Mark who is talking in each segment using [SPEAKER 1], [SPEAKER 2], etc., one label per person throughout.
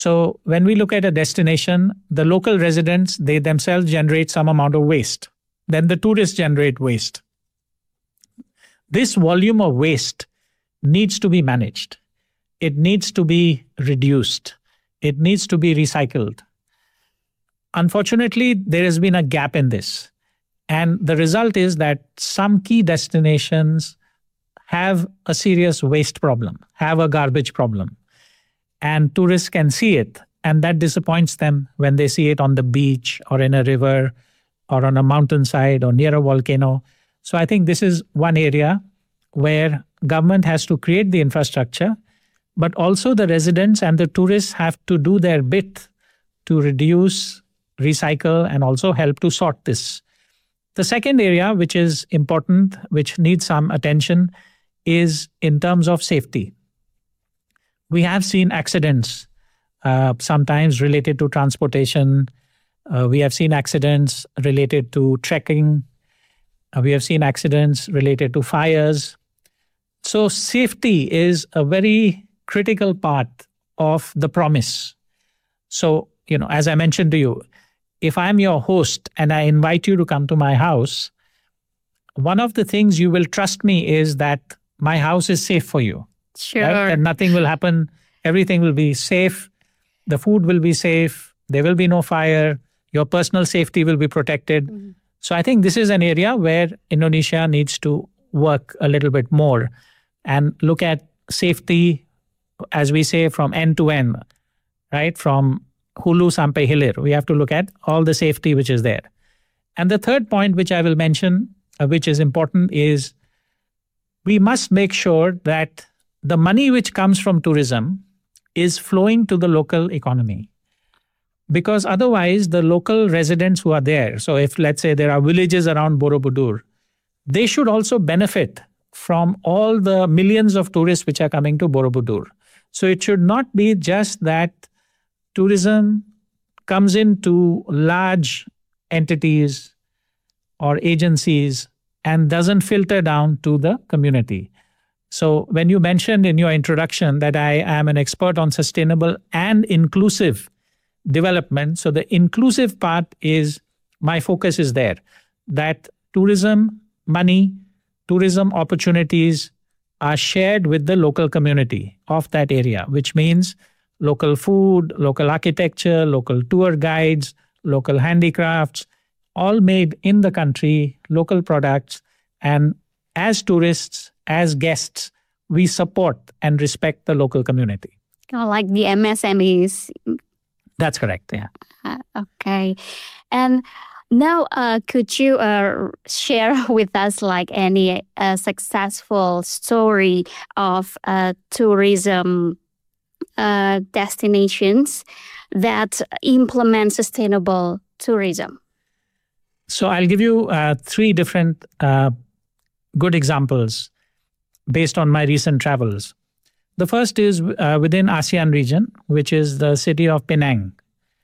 [SPEAKER 1] So when we look at a destination, the local residents, they themselves generate some amount of waste. Then the tourists generate waste. This volume of waste needs to be managed. It needs to be reduced. It needs to be recycled. Unfortunately, there has been a gap in this. And the result is that some key destinations have a serious waste problem, have a garbage problem. And tourists can see it, and that disappoints them when they see it on the beach or in a river or on a mountainside or near a volcano. So I think this is one area where government has to create the infrastructure, but also the residents and the tourists have to do their bit to reduce, recycle, and also help to sort this. The second area, which is important, which needs some attention, is in terms of safety. We have seen accidents, sometimes related to transportation. We have seen accidents related to trekking. We have seen accidents related to fires. So safety is a very critical part of the promise. So, as I mentioned to you, if I'm your host and I invite you to come to my house, one of the things you will trust me is that my house is safe for you.
[SPEAKER 2] Sure.
[SPEAKER 1] Right? And nothing will happen. Everything will be safe. The food will be safe. There will be no fire. Your personal safety will be protected. Mm-hmm. So I think this is an area where Indonesia needs to work a little bit more and look at safety, as we say, from end to end, right? From Hulu sampai Hilir. We have to look at all the safety which is there. And the third point which I will mention, which is important, is we must make sure that the money which comes from tourism is flowing to the local economy. Because otherwise, the local residents who are there, so if let's say there are villages around Borobudur, they should also benefit from all the millions of tourists which are coming to Borobudur. So it should not be just that tourism comes into large entities or agencies and doesn't filter down to the community. So when you mentioned in your introduction that I am an expert on sustainable and inclusive development, so the inclusive part is, my focus is there, that tourism money, tourism opportunities are shared with the local community of that area, which means local food, local architecture, local tour guides, local handicrafts, all made in the country, local products. And as tourists, as guests, we support and respect the local community.
[SPEAKER 2] Like the MSMEs.
[SPEAKER 1] That's correct, yeah.
[SPEAKER 2] Okay. And now, could you share with us like any successful story of tourism destinations that implement sustainable tourism?
[SPEAKER 1] So I'll give you three different good examples based on my recent travels. The first is within ASEAN region, which is the city of Penang.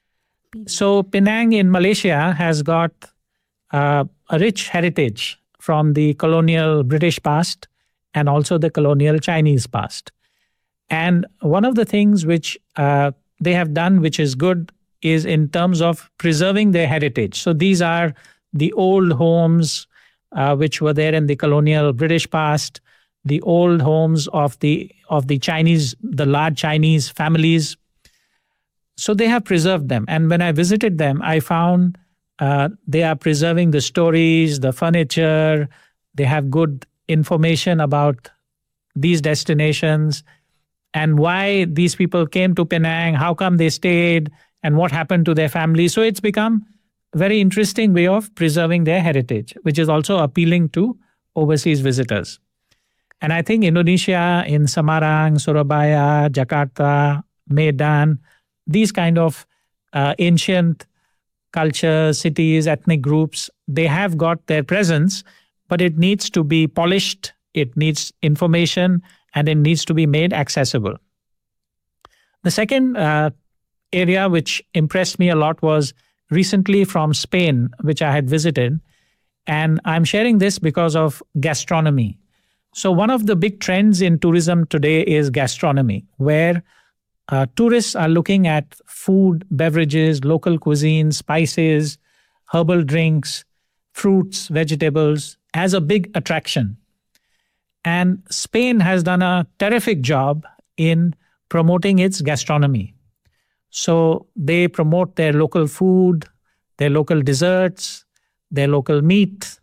[SPEAKER 1] So Penang in Malaysia has got a rich heritage from the colonial British past and also the colonial Chinese past. And one of the things which they have done, which is good, is in terms of preserving their heritage. So these are the old homes which were there in the colonial British past, the old homes of the Chinese, the large Chinese families. So they have preserved them. And when I visited them, I found they are preserving the stories, the furniture. They have good information about these destinations and why these people came to Penang, how come they stayed, and what happened to their family. So it's become a very interesting way of preserving their heritage, which is also appealing to overseas visitors. And I think Indonesia in Semarang, Surabaya, Jakarta, Medan, these kind of ancient cultures, cities, ethnic groups, they have got their presence, but it needs to be polished, it needs information, and it needs to be made accessible. The second area which impressed me a lot was recently from Spain, which I had visited. And I'm sharing this because of gastronomy. So one of the big trends in tourism today is gastronomy, where tourists are looking at food, beverages, local cuisine, spices, herbal drinks, fruits, vegetables as a big attraction. And Spain has done a terrific job in promoting its gastronomy. So they promote their local food, their local desserts, their local meat,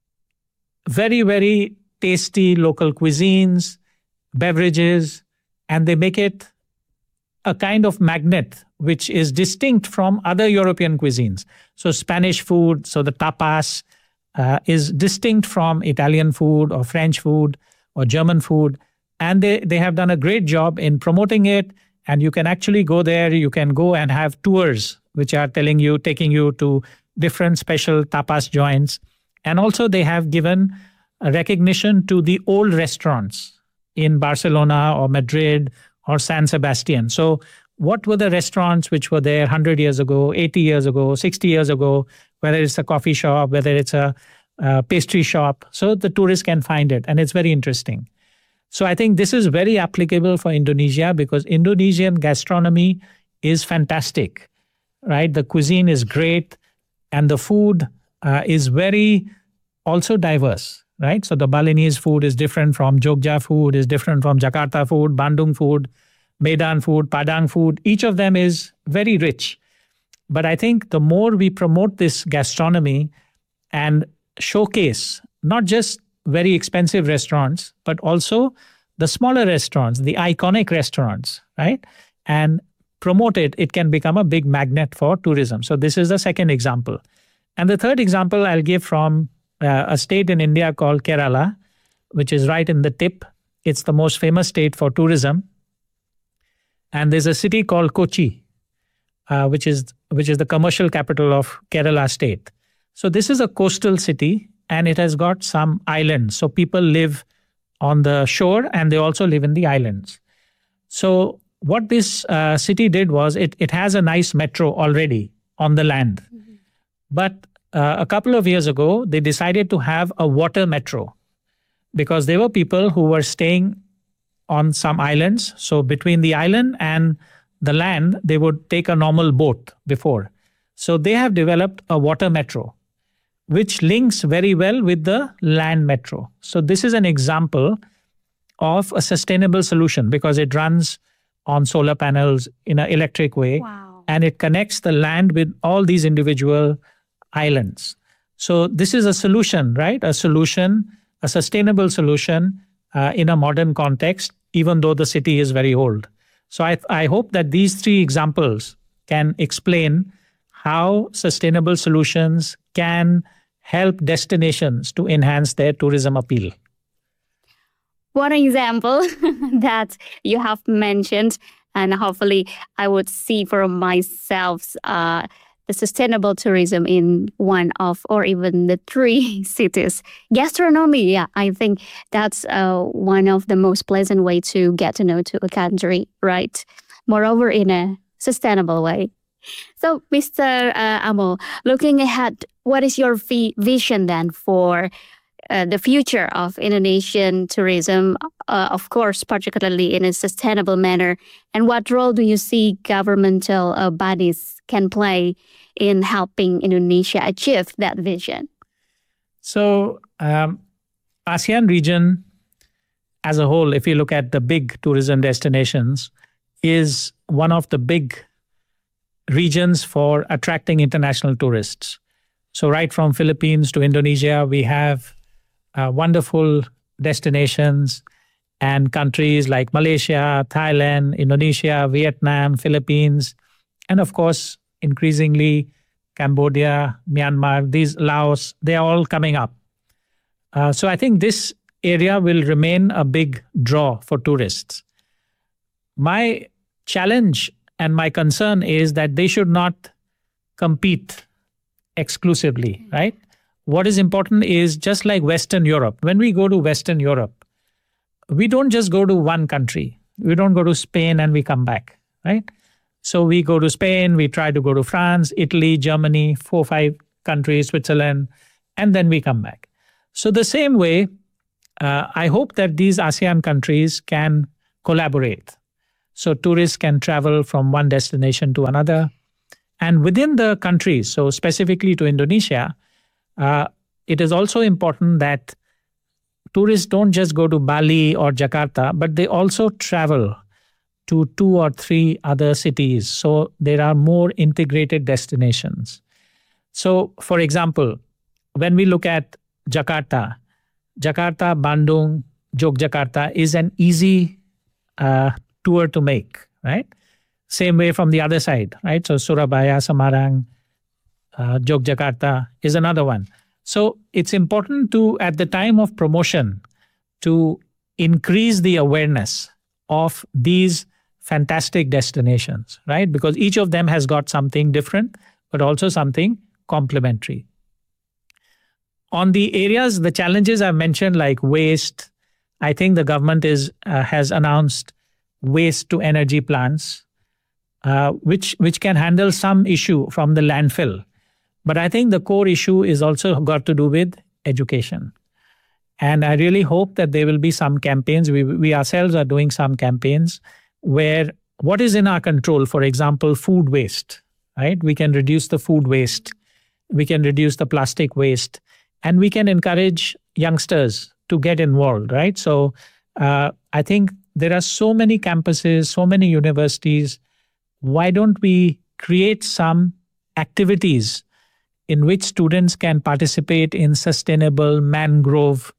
[SPEAKER 1] very, very tasty local cuisines, beverages, and they make it a kind of magnet which is distinct from other European cuisines. So Spanish food, so the tapas, is distinct from Italian food or French food or German food. And they have done a great job in promoting it. And you can actually go there, you can go and have tours which are taking you to different special tapas joints. And also they have given a recognition to the old restaurants in Barcelona or Madrid or San Sebastian. So what were the restaurants which were there 100 years ago, 80 years ago, 60 years ago, whether it's a coffee shop, whether it's a pastry shop, so the tourists can find it. And it's very interesting. So I think this is very applicable for Indonesia because Indonesian gastronomy is fantastic, right? The cuisine is great and the food is very also diverse, right? So the Balinese food is different from Jogja food, is different from Jakarta food, Bandung food, Medan food, Padang food. Each of them is very rich. But I think the more we promote this gastronomy and showcase not just very expensive restaurants, but also the smaller restaurants, the iconic restaurants, right? And promote it, it can become a big magnet for tourism. So this is the second example. And the third example I'll give from a state in India called Kerala, which is right in the tip. It's the most famous state for tourism. And there's a city called Kochi, which is the commercial capital of Kerala state. So this is a coastal city and it has got some islands. So people live on the shore and they also live in the islands. So what this city did was it has a nice metro already on the land. Mm-hmm. But a couple of years ago, they decided to have a water metro because there were people who were staying on some islands. So between the island and the land, they would take a normal boat before. So they have developed a water metro, which links very well with the land metro. So this is an example of a sustainable solution because it runs on solar panels in an electric way.
[SPEAKER 2] Wow.
[SPEAKER 1] And it connects the land with all these individual islands. So this is a solution, right? A solution, a sustainable solution in a modern context, even though the city is very old. So I hope that these three examples can explain how sustainable solutions can help destinations to enhance their tourism appeal.
[SPEAKER 2] One example that you have mentioned, and hopefully I would see for myself the sustainable tourism in one of or even the three cities. Gastronomy, yeah, I think that's one of the most pleasant way to get to know to a country, right? Moreover, in a sustainable way. So, Mr. Amol, looking ahead, what is your vision then for the future of Indonesian tourism, of course, particularly in a sustainable manner? And what role do you see governmental bodies can play in helping Indonesia achieve that vision?
[SPEAKER 1] So, ASEAN region as a whole, if you look at the big tourism destinations, is one of the big regions for attracting international tourists. So right from Philippines to Indonesia, we have wonderful destinations and countries like Malaysia, Thailand, Indonesia, Vietnam, Philippines, and of course, increasingly Cambodia, Myanmar, these Laos, they are all coming up. So I think this area will remain a big draw for tourists. My challenge and my concern is that they should not compete exclusively, right? What is important is just like Western Europe. When we go to Western Europe, we don't just go to one country. We don't go to Spain and we come back, right? So we go to Spain, we try to go to France, Italy, Germany, 4 or 5 countries, Switzerland, and then we come back. So the same way, I hope that these ASEAN countries can collaborate. so tourists can travel from one destination to another. And within the countries, so specifically to Indonesia, it is also important that tourists don't just go to Bali or Jakarta, but they also travel to 2 or 3 other cities. So there are more integrated destinations. So, for example, when we look at Jakarta, Bandung, Yogyakarta is an easy tour to make, right? Same way from the other side, right? So Surabaya, Semarang, Yogyakarta is another one. So it's important to, at the time of promotion, to increase the awareness of these fantastic destinations, right? Because each of them has got something different, but also something complementary. On the areas, the challenges I've mentioned, like waste, I think the government has announced waste to energy plants, which can handle some issue from the landfill. But I think the core issue is also got to do with education. And I really hope that there will be some campaigns. We ourselves are doing some campaigns where what is in our control, for example, food waste, right? We can reduce the food waste. We can reduce the plastic waste. And we can encourage youngsters to get involved, right? So I think there are so many campuses, so many universities. Why don't we create some activities in which students can participate in sustainable mangrove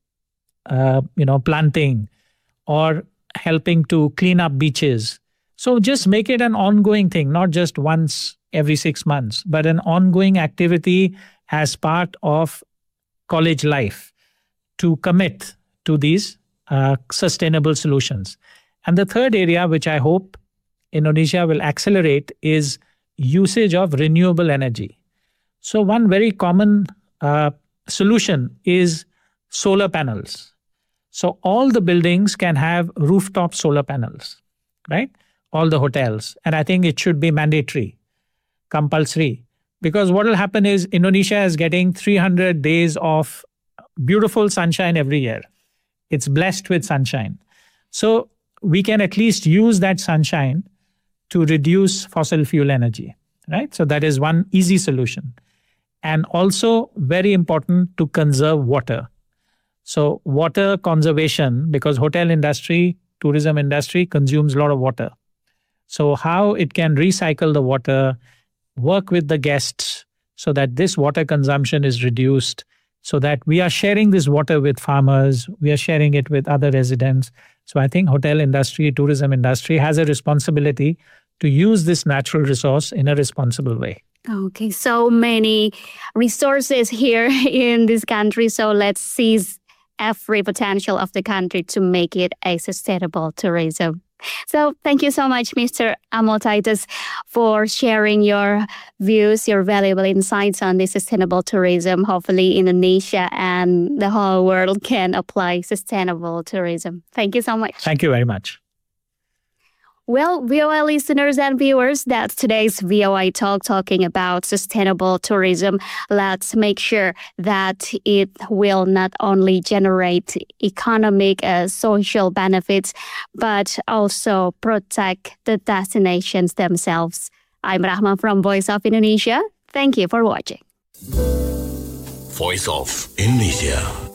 [SPEAKER 1] planting or helping to clean up beaches? So just make it an ongoing thing, not just once every 6 months, but an ongoing activity as part of college life to commit to these sustainable solutions. And the third area, which I hope Indonesia will accelerate, is usage of renewable energy. So one very common solution is solar panels. So all the buildings can have rooftop solar panels, right? All the hotels. And I think it should be mandatory, compulsory. Because what will happen is Indonesia is getting 300 days of beautiful sunshine every year. It's blessed with sunshine. So we can at least use that sunshine to reduce fossil fuel energy, right? So that is one easy solution. And also very important to conserve water. So water conservation, because hotel industry, tourism industry consumes a lot of water. So how it can recycle the water, work with the guests so that this water consumption is reduced, so that we are sharing this water with farmers, we are sharing it with other residents. So I think hotel industry, tourism industry has a responsibility to use this natural resource in a responsible way.
[SPEAKER 2] Okay, so many resources here in this country. So let's seize every potential of the country to make it a sustainable tourism. So thank you so much, Mr. Amol Titus, for sharing your views, your valuable insights on this sustainable tourism. Hopefully Indonesia and the whole world can apply sustainable tourism. Thank you so much.
[SPEAKER 1] Thank you very much.
[SPEAKER 2] Well, VOA listeners and viewers, that's today's VOA Talk talking about sustainable tourism. Let's make sure that it will not only generate economic, social benefits, but also protect the destinations themselves. I'm Rahma from Voice of Indonesia. Thank you for watching.
[SPEAKER 3] Voice of Indonesia.